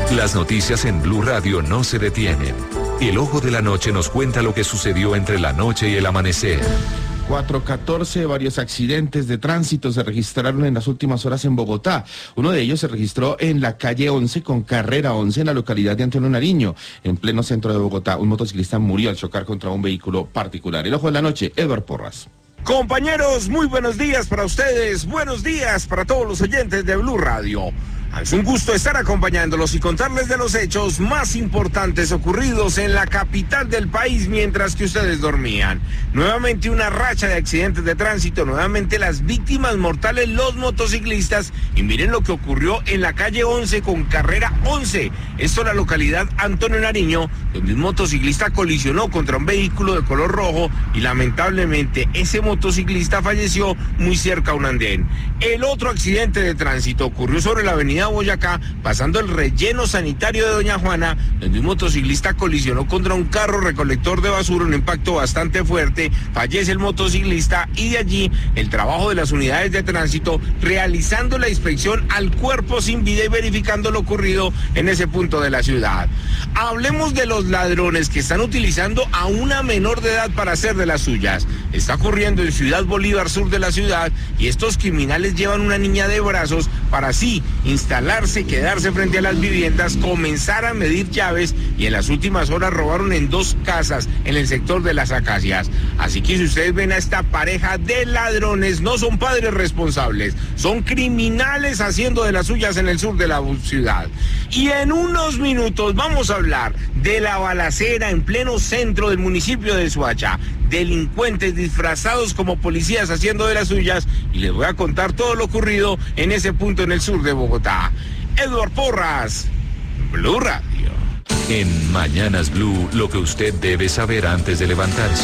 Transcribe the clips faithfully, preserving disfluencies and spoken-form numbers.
Las noticias en Blue Radio no se detienen. El ojo de la noche nos cuenta lo que sucedió entre la noche y el amanecer. cuatro catorce, varios accidentes de tránsito se registraron en las últimas horas en Bogotá. Uno de ellos se registró en la calle once con carrera once en la localidad de Antonio Nariño, en pleno centro de Bogotá. Un motociclista murió al chocar contra un vehículo particular. El ojo de la noche, Edward Porras. Compañeros, muy buenos días para ustedes, buenos días para todos los oyentes de Blue Radio. Es un gusto estar acompañándolos y contarles de los hechos más importantes ocurridos en la capital del país mientras que ustedes dormían. Nuevamente una racha de accidentes de tránsito, nuevamente las víctimas mortales, los motociclistas. Y miren lo que ocurrió en la calle once con carrera once. Esto en la localidad Antonio Nariño, donde un motociclista colisionó contra un vehículo de color rojo y lamentablemente ese motociclista falleció muy cerca a un andén. El otro accidente de tránsito ocurrió sobre la avenida Boyacá, pasando el relleno sanitario de Doña Juana, donde un motociclista colisionó contra un carro recolector de basura, un impacto bastante fuerte, fallece el motociclista y de allí el trabajo de las unidades de tránsito realizando la inspección al cuerpo sin vida y verificando lo ocurrido en ese punto de la ciudad. Hablemos de los ladrones que están utilizando a una menor de edad para hacer de las suyas. Está ocurriendo en Ciudad Bolívar, sur de la ciudad, y estos criminales llevan una niña de brazos para así instalarse, quedarse frente a las viviendas, comenzar a medir llaves y en las últimas horas robaron en dos casas en el sector de las Acacias. Así que si ustedes ven a esta pareja de ladrones, no son padres responsables, son criminales haciendo de las suyas en el sur de la ciudad. Y en unos minutos vamos a hablar de la balacera en pleno centro del municipio de Soacha, delincuentes disfrazados como policías haciendo de las suyas, y les voy a contar todo lo ocurrido en ese punto en el sur de Bogotá. Edward Porras, Blue Radio. En Mañanas Blue, lo que usted debe saber antes de levantarse.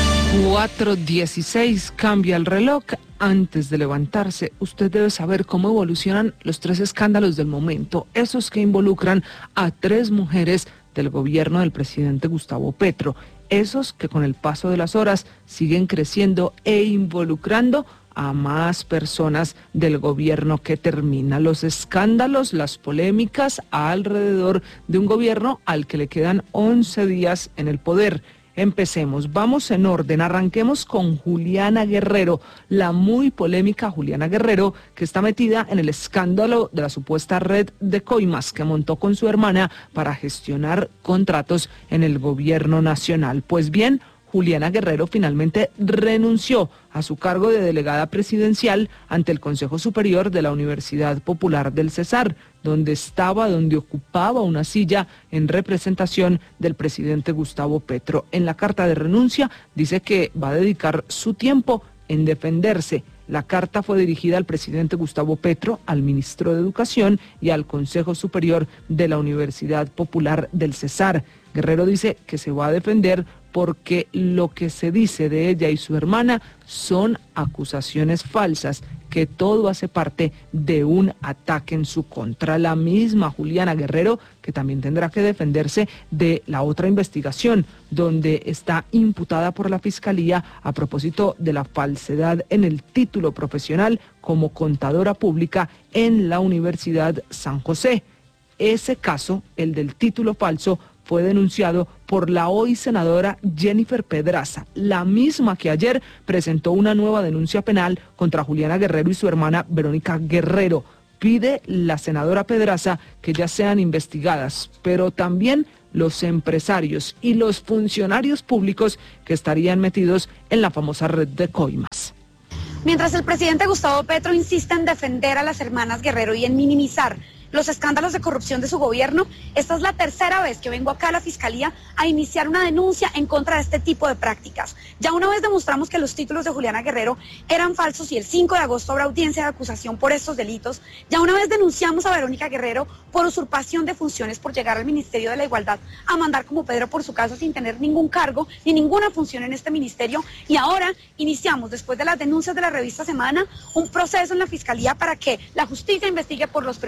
cuatro dieciséis, cambia el reloj. Antes de levantarse, usted debe saber cómo evolucionan los tres escándalos del momento, esos que involucran a tres mujeres del gobierno del presidente Gustavo Petro, esos que con el paso de las horas siguen creciendo e involucrando a más personas del gobierno que termina. Los escándalos, las polémicas alrededor de un gobierno al que le quedan once días en el poder. Empecemos, vamos en orden, arranquemos con Juliana Guerrero, la muy polémica Juliana Guerrero, que está metida en el escándalo de la supuesta red de coimas que montó con su hermana para gestionar contratos en el gobierno nacional. Pues bien, Juliana Guerrero finalmente renunció a su cargo de delegada presidencial ante el Consejo Superior de la Universidad Popular del Cesar, donde estaba, donde ocupaba una silla en representación del presidente Gustavo Petro. En la carta de renuncia dice que va a dedicar su tiempo en defenderse. La carta fue dirigida al presidente Gustavo Petro, al ministro de Educación y al Consejo Superior de la Universidad Popular del Cesar. Guerrero dice que se va a defender porque lo que se dice de ella y su hermana son acusaciones falsas, que todo hace parte de un ataque en su contra. La misma Juliana Guerrero, que también tendrá que defenderse de la otra investigación, donde está imputada por la Fiscalía a propósito de la falsedad en el título profesional como contadora pública en la Universidad San José. Ese caso, el del título falso, fue denunciado por la hoy senadora Jennifer Pedraza, la misma que ayer presentó una nueva denuncia penal contra Juliana Guerrero y su hermana Verónica Guerrero. Pide la senadora Pedraza que ya sean investigadas, pero también los empresarios y los funcionarios públicos que estarían metidos en la famosa red de coimas. Mientras el presidente Gustavo Petro insiste en defender a las hermanas Guerrero y en minimizar los escándalos de corrupción de su gobierno, esta es la tercera vez que vengo acá a la Fiscalía a iniciar una denuncia en contra de este tipo de prácticas. Ya una vez demostramos que los títulos de Juliana Guerrero eran falsos y el cinco de agosto habrá audiencia de acusación por estos delitos. Ya una vez denunciamos a Verónica Guerrero por usurpación de funciones, por llegar al Ministerio de la Igualdad a mandar como Pedro por su caso sin tener ningún cargo ni ninguna función en este ministerio. Y ahora iniciamos, después de las denuncias de la revista Semana, un proceso en la Fiscalía para que la justicia investigue por los presuntos delitos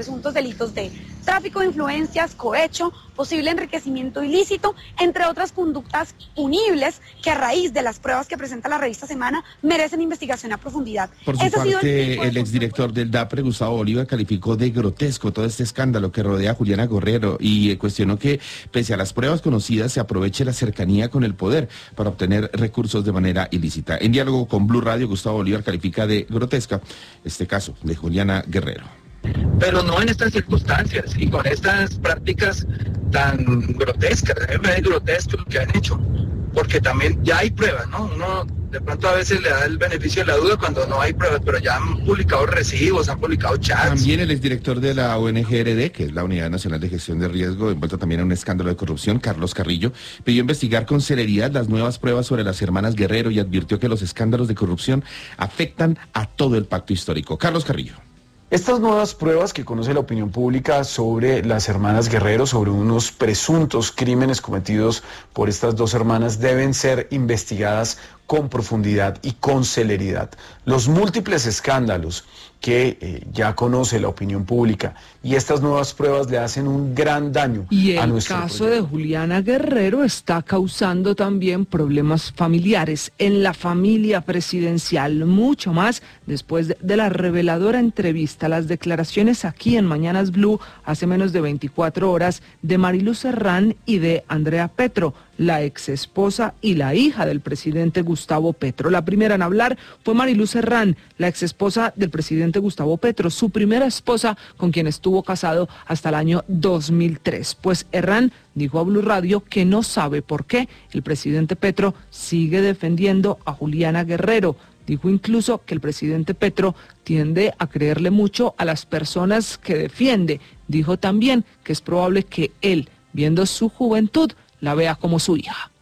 delitos de tráfico de influencias, cohecho, posible enriquecimiento ilícito, entre otras conductas punibles que a raíz de las pruebas que presenta la revista Semana merecen investigación a profundidad. Por su Ese ha sido parte, el, el exdirector del DAPRE, Gustavo Bolívar, calificó de grotesco todo este escándalo que rodea a Juliana Guerrero y cuestionó que, pese a las pruebas conocidas, se aproveche la cercanía con el poder para obtener recursos de manera ilícita. En diálogo con Blue Radio, Gustavo Bolívar califica de grotesca este caso de Juliana Guerrero. Pero no en estas circunstancias y con estas prácticas tan grotescas. A mí me parece grotesco lo que han hecho, porque también ya hay pruebas, ¿no? Uno de pronto a veces le da el beneficio de la duda cuando no hay pruebas, pero ya han publicado recibos, han publicado chats. También el exdirector de la O N G R D, que es la Unidad Nacional de Gestión de Riesgo, envuelto también en un escándalo de corrupción, Carlos Carrillo, pidió investigar con celeridad las nuevas pruebas sobre las hermanas Guerrero y advirtió que los escándalos de corrupción afectan a todo el pacto histórico. Carlos Carrillo. Estas nuevas pruebas que conoce la opinión pública sobre las hermanas Guerrero, sobre unos presuntos crímenes cometidos por estas dos hermanas, deben ser investigadas con profundidad y con celeridad. Los múltiples escándalos que eh, ya conoce la opinión pública y estas nuevas pruebas le hacen un gran daño y a el nuestro caso proyecto. de Juliana Guerrero está causando también problemas familiares en la familia presidencial, mucho más después de, de la reveladora entrevista, las declaraciones aquí en Mañanas Blue hace menos de veinticuatro horas de Marilu Serrán y de Andrea Petro, la exesposa y la hija del presidente Gustavo Petro. La primera en hablar fue Marilu Serrán, la exesposa del presidente Gustavo Petro, su primera esposa con quien estuvo casado hasta el año dos mil tres. Pues Herrán dijo a Blue Radio que no sabe por qué el presidente Petro sigue defendiendo a Juliana Guerrero. Dijo incluso que el presidente Petro tiende a creerle mucho a las personas que defiende. Dijo también que es probable que él, viendo su juventud, la vea como su hija.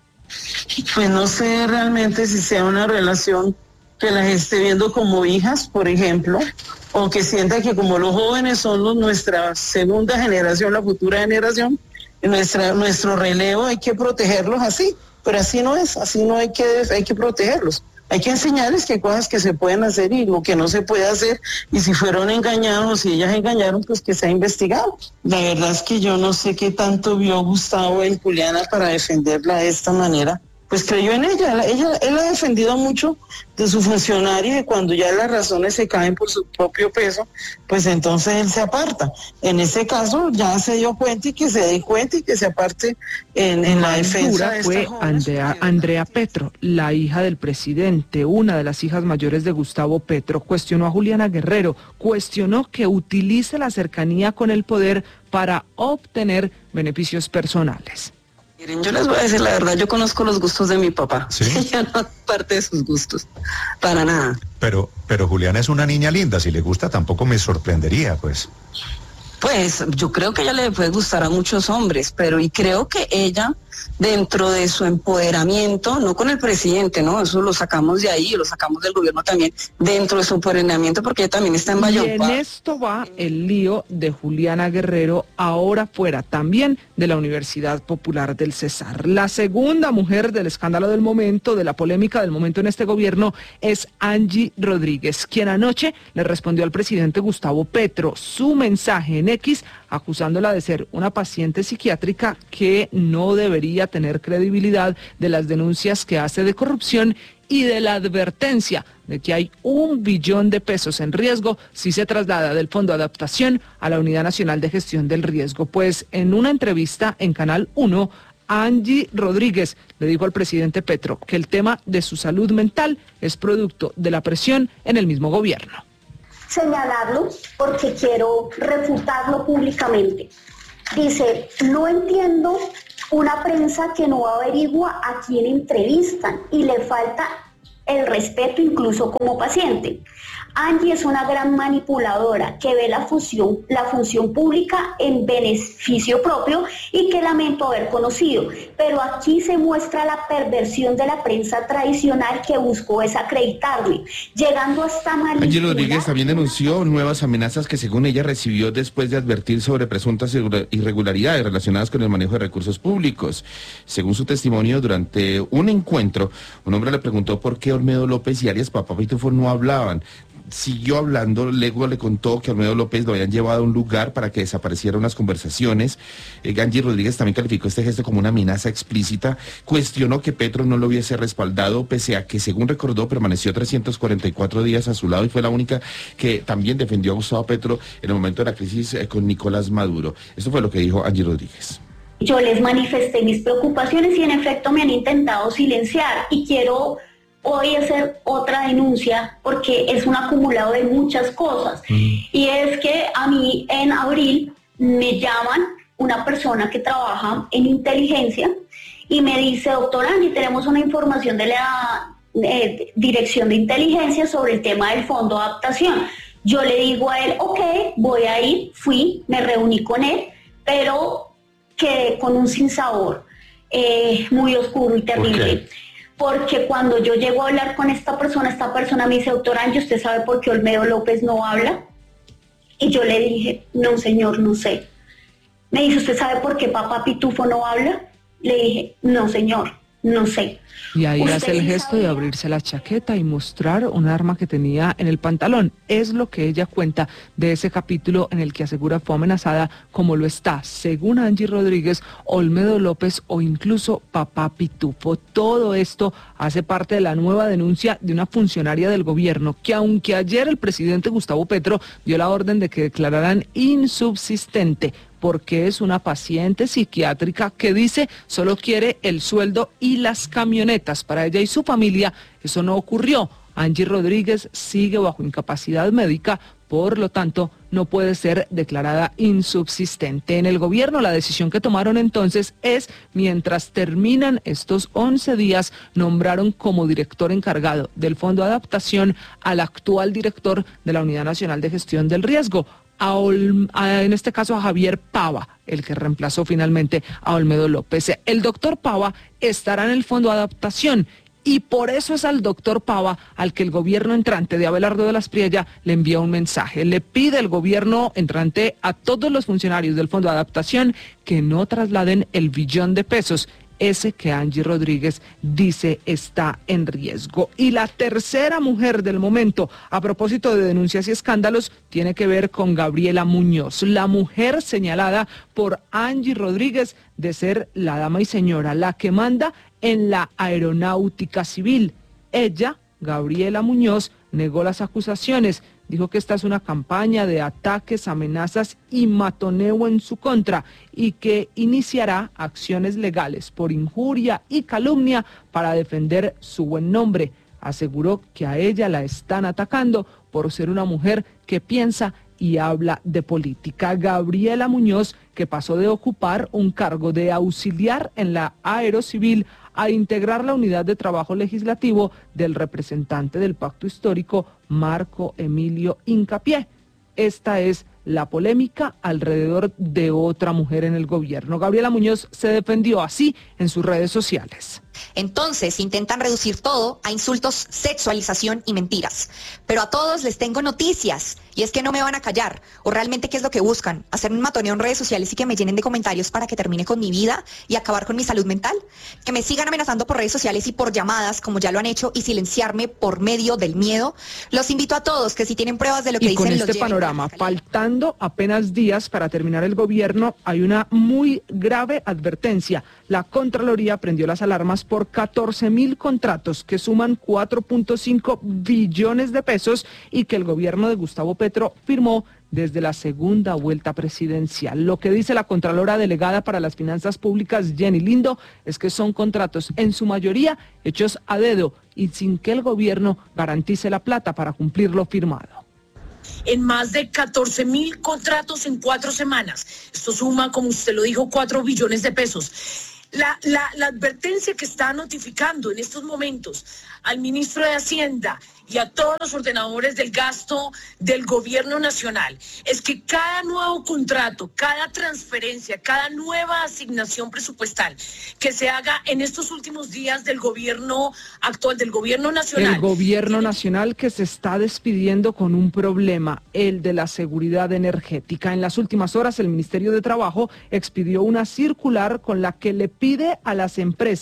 Pues no sé realmente si sea una relación que las esté viendo como hijas, por ejemplo, o que sienta que como los jóvenes son los, nuestra segunda generación, la futura generación, nuestra, nuestro relevo hay que protegerlos así, pero así no es, así no hay que, hay que protegerlos. Hay que enseñarles qué cosas que se pueden hacer y lo que no se puede hacer, y si fueron engañados o si ellas engañaron, pues que sea investigado. La verdad es que yo no sé qué tanto vio Gustavo en Juliana para defenderla de esta manera. Pues creyó en ella, ella, él ha defendido mucho de su funcionario y cuando ya las razones se caen por su propio peso, pues entonces él se aparta. En este caso ya se dio cuenta y que se dé cuenta y que se aparte en, en la defensa de fue esta joven. Andrea, Andrea Petro, la hija del presidente, una de las hijas mayores de Gustavo Petro, cuestionó a Juliana Guerrero, cuestionó que utilice la cercanía con el poder para obtener beneficios personales. Miren, yo les voy a decir la verdad, yo conozco los gustos de mi papá. ¿Sí? Ella no es parte de sus gustos, para nada. Pero, pero Juliana es una niña linda, si le gusta tampoco me sorprendería, pues. Pues yo creo que a ella le puede gustar a muchos hombres, pero y creo que ella, dentro de su empoderamiento, no con el presidente, ¿no? Eso lo sacamos de ahí, lo sacamos del gobierno también, dentro de su empoderamiento, porque ella también está en Y Valledupar. en esto va el lío de Juliana Guerrero, ahora fuera también de la Universidad Popular del Cesar. La segunda mujer del escándalo del momento, de la polémica del momento en este gobierno, es Angie Rodríguez, quien anoche le respondió al presidente Gustavo Petro su mensaje en X, acusándola de ser una paciente psiquiátrica que no debería tener credibilidad de las denuncias que hace de corrupción y de la advertencia de que hay un billón de pesos en riesgo si se traslada del Fondo de Adaptación a la Unidad Nacional de Gestión del Riesgo. Pues en una entrevista en Canal uno, Angie Rodríguez le dijo al presidente Petro que el tema de su salud mental es producto de la presión en el mismo gobierno. Señalarlo porque quiero refutarlo públicamente. Dice, no entiendo una prensa que no averigua a quién entrevistan y le falta el respeto incluso como paciente. Angie es una gran manipuladora que ve la función, la función pública en beneficio propio y que lamento haber conocido. Pero aquí se muestra la perversión de la prensa tradicional que buscó desacreditarme, llegando hasta manipular. Angie Rodríguez también denunció nuevas amenazas que según ella recibió después de advertir sobre presuntas irregularidades relacionadas con el manejo de recursos públicos. Según su testimonio, durante un encuentro, un hombre le preguntó por qué Olmedo López y Arias Papá Pitufo no hablaban. siguió hablando, luego le contó que Olmedo López lo habían llevado a un lugar para que desaparecieran unas conversaciones. Eh, Angie Rodríguez también calificó este gesto como una amenaza explícita, cuestionó que Petro no lo hubiese respaldado, pese a que, según recordó, permaneció trescientos cuarenta y cuatro días a su lado y fue la única que también defendió a Gustavo Petro en el momento de la crisis eh, con Nicolás Maduro. Eso fue lo que dijo Angie Rodríguez. Yo les manifesté mis preocupaciones y en efecto me han intentado silenciar y quiero hoy hacer otra denuncia porque es un acumulado de muchas cosas. Mm. Y es que a mí en abril me llaman una persona que trabaja en inteligencia y me dice, doctora Angie, tenemos una información de la eh, Dirección de Inteligencia sobre el tema del Fondo de Adaptación. Yo le digo a él, ok, voy a ir, fui, me reuní con él, pero quedé con un sinsabor eh, muy oscuro y terrible. Okay. Porque cuando yo llego a hablar con esta persona, esta persona me dice, doctora Angie, ¿usted sabe por qué Olmedo López no habla? Y yo le dije, no señor, no sé. Me dice, ¿usted sabe por qué papá Pitufo no habla? Le dije, no señor, no sé. Y ahí hace el gesto de abrirse la chaqueta y mostrar un arma que tenía en el pantalón. Es lo que ella cuenta de ese capítulo en el que asegura fue amenazada como lo está, según Angie Rodríguez, Olmedo López o incluso papá Pitufo. Todo esto hace parte de la nueva denuncia de una funcionaria del gobierno que, aunque ayer el presidente Gustavo Petro dio la orden de que declararan insubsistente, porque es una paciente psiquiátrica que dice solo quiere el sueldo y las camionetas para ella y su familia. Eso no ocurrió. Angie Rodríguez sigue bajo incapacidad médica, por lo tanto no puede ser declarada insubsistente. En el gobierno la decisión que tomaron entonces es, mientras terminan estos once días, nombraron como director encargado del Fondo de Adaptación al actual director de la Unidad Nacional de Gestión del Riesgo, A Ol, a, en este caso a Javier Pava, el que reemplazó finalmente a Olmedo López. El doctor Pava estará en el Fondo de Adaptación y por eso es al doctor Pava al que el gobierno entrante de Abelardo de las Priella le envía un mensaje. Le pide el gobierno entrante a todos los funcionarios del Fondo de Adaptación que no trasladen el billón de pesos, ese que Angie Rodríguez dice está en riesgo. Y la tercera mujer del momento, a propósito de denuncias y escándalos, tiene que ver con Gabriela Muñoz, la mujer señalada por Angie Rodríguez de ser la dama y señora, la que manda en la aeronáutica civil. Ella, Gabriela Muñoz, negó las acusaciones. Dijo que esta es una campaña de ataques, amenazas y matoneo en su contra y que iniciará acciones legales por injuria y calumnia para defender su buen nombre. Aseguró que a ella la están atacando por ser una mujer que piensa y habla de política. Gabriela Muñoz, que pasó de ocupar un cargo de auxiliar en la Aerocivil a integrar la unidad de trabajo legislativo del representante del pacto histórico, Marco Emilio Hincapié. Esta es la polémica alrededor de otra mujer en el gobierno. Gabriela Muñoz se defendió así en sus redes sociales. Entonces intentan reducir todo a insultos, sexualización y mentiras. Pero a todos les tengo noticias, y es que no me van a callar. O realmente, ¿qué es lo que buscan? ¿Hacer un matoneo en redes sociales y que me llenen de comentarios para que termine con mi vida y acabar con mi salud mental? ¿Que me sigan amenazando por redes sociales y por llamadas, como ya lo han hecho, y silenciarme por medio del miedo? Los invito a todos que si tienen pruebas de lo que y dicen, con los este panorama, faltando apenas días para terminar el gobierno, hay una muy grave advertencia. La Contraloría prendió las alarmas por catorce mil contratos que suman cuatro punto cinco billones de pesos y que el gobierno de Gustavo Petro firmó desde la segunda vuelta presidencial. Lo que dice la Contralora Delegada para las Finanzas Públicas, Jenny Lindo, es que son contratos en su mayoría hechos a dedo y sin que el gobierno garantice la plata para cumplir lo firmado. En más de catorce mil contratos en cuatro semanas. Esto suma, como usted lo dijo, cuatro billones de pesos. La, la, la advertencia que está notificando en estos momentos al ministro de Hacienda y a todos los ordenadores del gasto del gobierno nacional es que cada nuevo contrato, cada transferencia, cada nueva asignación presupuestal que se haga en estos últimos días del gobierno actual, del gobierno nacional. El gobierno nacional que se está despidiendo con un problema, el de la seguridad energética. En las últimas horas el Ministerio de Trabajo expidió una circular con la que le pide a las empresas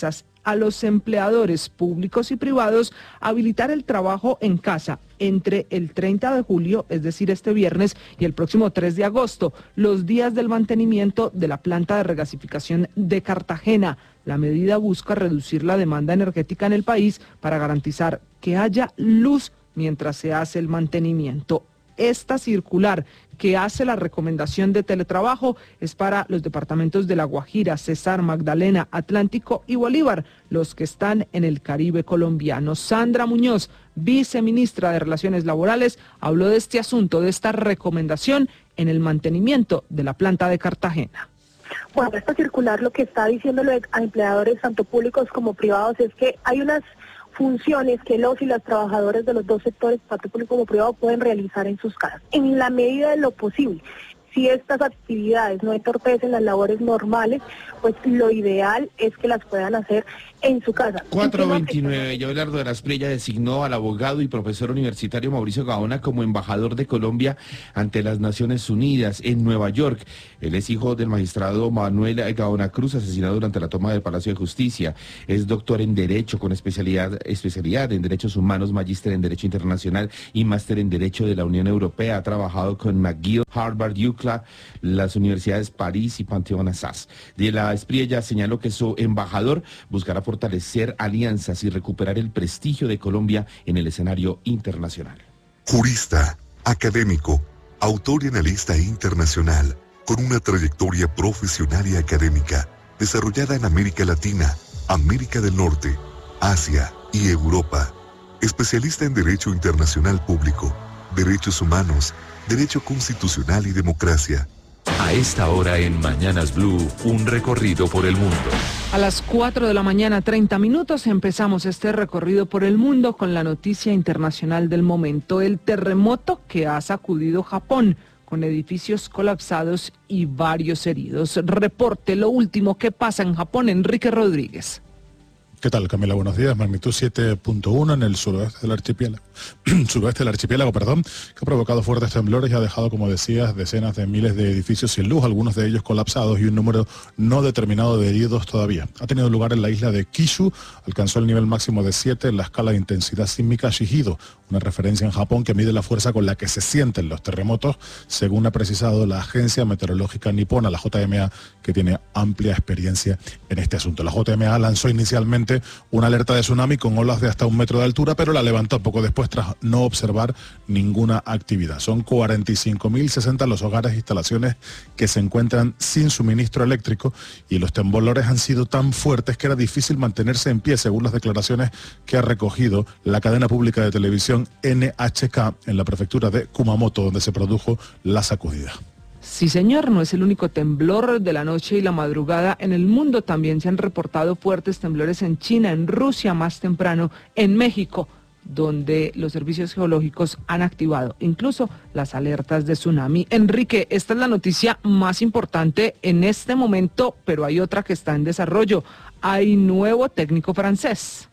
a los empleadores públicos y privados habilitar el trabajo en casa entre el treinta de julio, es decir, este viernes, y el próximo tres de agosto, los días del mantenimiento de la planta de regasificación de Cartagena. La medida busca reducir la demanda energética en el país para garantizar que haya luz mientras se hace el mantenimiento. Esta circular que hace la recomendación de teletrabajo es para los departamentos de La Guajira, Cesar, Magdalena, Atlántico y Bolívar, los que están en el Caribe colombiano. Sandra Muñoz, viceministra de Relaciones Laborales, habló de este asunto, de esta recomendación en el mantenimiento de la planta de Cartagena. Bueno, esta circular lo que está diciéndole a empleadores tanto públicos como privados es que hay unas funciones que los y las trabajadoras de los dos sectores, tanto público como privado, pueden realizar en sus casas, en la medida de lo posible. Si estas actividades no entorpecen las labores normales, pues lo ideal es que las puedan hacer en su casa. cuatro veintinueve, Abelardo de la Espriella designó al abogado y profesor universitario Mauricio Gaona como embajador de Colombia ante las Naciones Unidas en Nueva York. Él es hijo del magistrado Manuel Gaona Cruz, asesinado durante la toma del Palacio de Justicia. Es doctor en Derecho con especialidad, especialidad en Derechos Humanos, magíster en Derecho Internacional y máster en Derecho de la Unión Europea. Ha trabajado con McGill, Harvard, U C L A, las universidades París y Panteón Assas. De la Espriella señaló que su embajador buscará fortalecer alianzas y recuperar el prestigio de Colombia en el escenario internacional. Jurista, académico, autor y analista internacional, con una trayectoria profesional y académica desarrollada en América Latina, América del Norte, Asia y Europa. Especialista en Derecho Internacional Público, Derechos Humanos, Derecho Constitucional y Democracia. A esta hora en Mañanas Blue, un recorrido por el mundo. A las cuatro de la mañana, treinta minutos, empezamos este recorrido por el mundo con la noticia internacional del momento. El terremoto que ha sacudido Japón, con edificios colapsados y varios heridos. Reporte lo último que pasa en Japón, Enrique Rodríguez. ¿Qué tal, Camila? Buenos días. Magnitud siete punto uno en el suroeste del archipiélago, suroeste del archipiélago, perdón, que ha provocado fuertes temblores y ha dejado, como decías, decenas de miles de edificios sin luz, algunos de ellos colapsados y un número no determinado de heridos todavía. Ha tenido lugar en la isla de Kyushu, alcanzó el nivel máximo de siete en la escala de intensidad sísmica Shihido, una referencia en Japón que mide la fuerza con la que se sienten los terremotos, según ha precisado la Agencia Meteorológica Nipona, la J M A, que tiene amplia experiencia en este asunto. La J M A lanzó inicialmente una alerta de tsunami con olas de hasta un metro de altura, pero la levantó poco después tras no observar ninguna actividad. Son cuarenta y cinco mil sesenta los hogares e instalaciones que se encuentran sin suministro eléctrico y los temblores han sido tan fuertes que era difícil mantenerse en pie, según las declaraciones que ha recogido la cadena pública de televisión N H K en la prefectura de Kumamoto, donde se produjo la sacudida. Sí, señor, no es el único temblor de la noche y la madrugada en el mundo. También se han reportado fuertes temblores en China, en Rusia, más temprano, en México, donde los servicios geológicos han activado incluso las alertas de tsunami. Enrique, esta es la noticia más importante en este momento, pero hay otra que está en desarrollo. Hay nuevo técnico francés.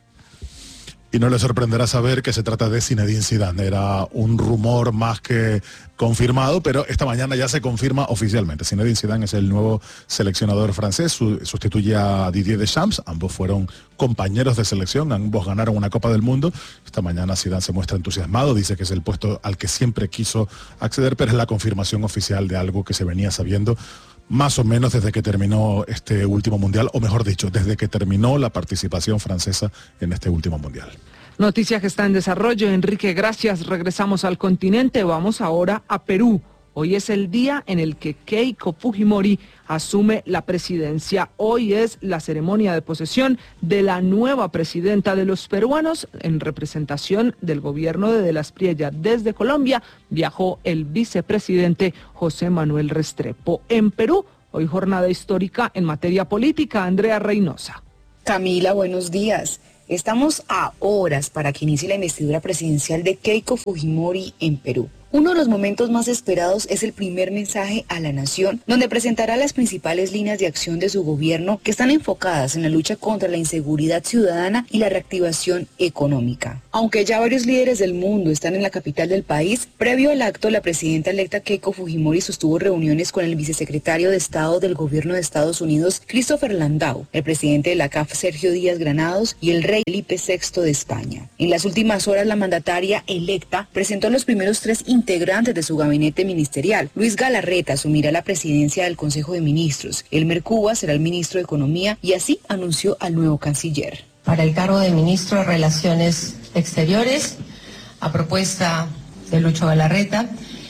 Y no le sorprenderá saber que se trata de Zinedine Zidane. Era un rumor más que confirmado, pero esta mañana ya se confirma oficialmente. Zinedine Zidane es el nuevo seleccionador francés, sustituye a Didier Deschamps. Ambos fueron compañeros de selección, ambos ganaron una Copa del Mundo. Esta mañana Zidane se muestra entusiasmado, dice que es el puesto al que siempre quiso acceder, pero es la confirmación oficial de algo que se venía sabiendo más o menos desde que terminó este último mundial, o mejor dicho, desde que terminó la participación francesa en este último mundial. Noticia que está en desarrollo. Enrique, gracias. Regresamos al continente. Vamos ahora a Perú. Hoy es el día en el que Keiko Fujimori asume la presidencia. Hoy es la ceremonia de posesión de la nueva presidenta de los peruanos. En representación del gobierno de De la Espriella desde Colombia viajó el vicepresidente José Manuel Restrepo. En Perú, hoy jornada histórica en materia política. Andrea Reynosa. Camila, buenos días. Estamos a horas para que inicie la investidura presidencial de Keiko Fujimori en Perú. Uno de los momentos más esperados es el primer mensaje a la nación, donde presentará las principales líneas de acción de su gobierno que están enfocadas en la lucha contra la inseguridad ciudadana y la reactivación económica. Aunque ya varios líderes del mundo están en la capital del país, previo al acto, la presidenta electa Keiko Fujimori sostuvo reuniones con el vicesecretario de Estado del gobierno de Estados Unidos, Christopher Landau, el presidente de la C A F, Sergio Díaz Granados, y el rey Felipe sexto de España. En las últimas horas, la mandataria electa presentó a los primeros tres integrantes de su gabinete ministerial. Luis Galarreta asumirá la presidencia del Consejo de Ministros. Elmer Cuba será el ministro de Economía y así anunció al nuevo canciller. Para el cargo de ministro de Relaciones Exteriores, a propuesta de Lucho Galarreta,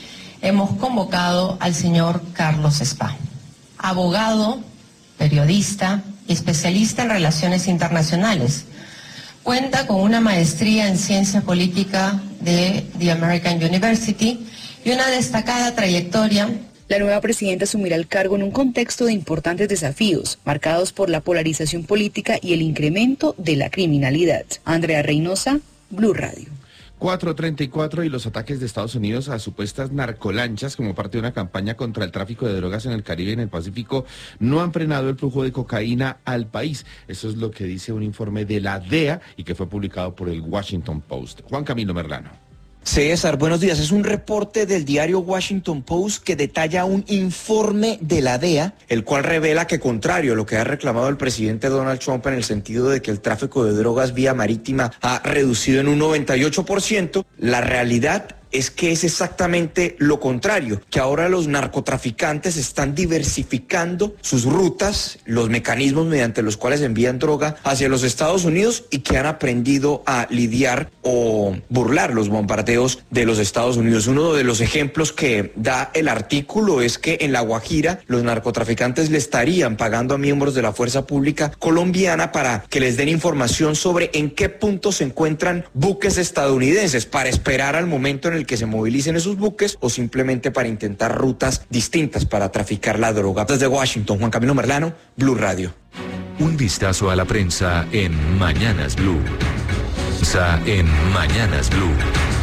hemos convocado al señor Carlos Spa, abogado, periodista y especialista en relaciones internacionales. Cuenta con una maestría en ciencia política de The American University y una destacada trayectoria. La nueva presidenta asumirá el cargo en un contexto de importantes desafíos, marcados por la polarización política y el incremento de la criminalidad. Andrea Reynosa, Blue Radio. cuatro treinta y cuatro y los ataques de Estados Unidos a supuestas narcolanchas como parte de una campaña contra el tráfico de drogas en el Caribe y en el Pacífico no han frenado el flujo de cocaína al país. Eso es lo que dice un informe de la D E A y que fue publicado por el Washington Post. Juan Camilo Merlano. César, buenos días. Es un reporte del diario Washington Post que detalla un informe de la D E A, el cual revela que, contrario a lo que ha reclamado el presidente Donald Trump en el sentido de que el tráfico de drogas vía marítima ha reducido en un noventa y ocho por ciento, la realidad es que es exactamente lo contrario, que ahora los narcotraficantes están diversificando sus rutas, los mecanismos mediante los cuales envían droga hacia los Estados Unidos y que han aprendido a lidiar o burlar los bombardeos de los Estados Unidos. Uno de los ejemplos que da el artículo es que en La Guajira los narcotraficantes le estarían pagando a miembros de la fuerza pública colombiana para que les den información sobre en qué punto se encuentran buques estadounidenses para esperar al momento en el que se movilicen esos buques o simplemente para intentar rutas distintas para traficar la droga. Desde Washington, Juan Camilo Merlano, Blue Radio. Un vistazo a la prensa en Mañanas Blue. En Mañanas Blue.